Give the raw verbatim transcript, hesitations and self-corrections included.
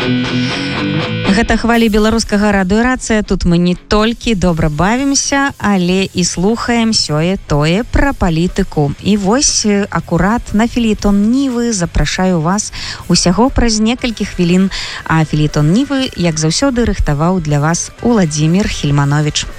Гэта хвалі беларускага радыёрацыя. Тут мы не толькі добра бавімся, але і слухаем сёе-тое пра палітыку. І вось акурат на фелетон Нівы запрашаю вас усяго праз некалькі хвілін. А фелетон Нівы, як заўсёды, рыхтаваў для вас Уладзімір Хільманович.